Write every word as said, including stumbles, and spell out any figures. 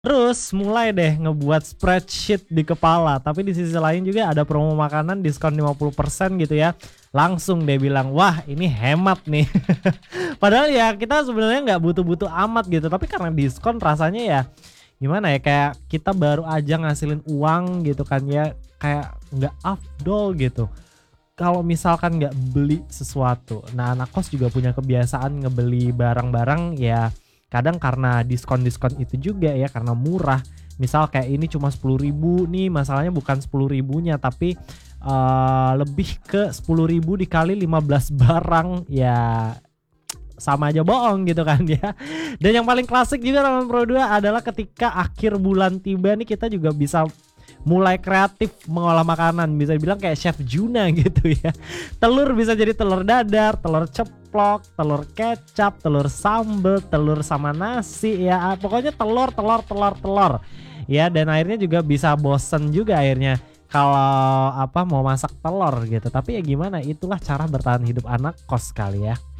Terus mulai deh ngebuat spreadsheet di kepala, tapi di sisi lain juga ada promo makanan diskon lima puluh persen gitu ya. Langsung deh bilang, "Wah, ini hemat nih." Padahal ya kita sebenarnya nggak butuh-butuh amat gitu, tapi karena diskon rasanya ya gimana ya, kayak kita baru aja ngasilin uang gitu kan ya, kayak nggak afdol gitu kalau misalkan nggak beli sesuatu. Nah, anak kos juga punya kebiasaan ngebeli barang-barang ya kadang karena diskon-diskon itu juga ya, karena murah. Misal kayak ini cuma sepuluh ribu nih, masalahnya bukan sepuluh ribunya tapi eee, lebih ke sepuluh ribu dikali lima belas barang, ya sama aja bohong gitu kan ya. Dan yang paling klasik juga Ramen Pro dua adalah ketika akhir bulan tiba nih kita juga bisa mulai kreatif mengolah makanan, bisa dibilang kayak Chef Juna gitu ya. Telur bisa jadi telur dadar, telur ceplok, telur kecap, telur sambal, telur sama nasi ya, pokoknya telur, telur, telur, telur. Ya, dan akhirnya juga bisa bosen juga akhirnya kalau apa mau masak telur gitu. Tapi ya gimana, itulah cara bertahan hidup anak kos kali ya.